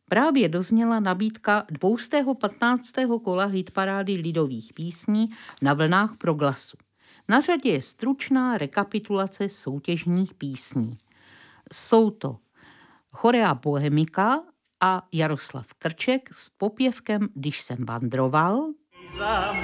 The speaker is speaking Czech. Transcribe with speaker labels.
Speaker 1: Právě dozněla nabídka 215. kola hitparády lidových písní na vlnách Proglasu. Na řadě je stručná rekapitulace soutěžních písní. Jsou to Chorea Bohemika a Jaroslav Krček s popěvkem Když jsem vandroval,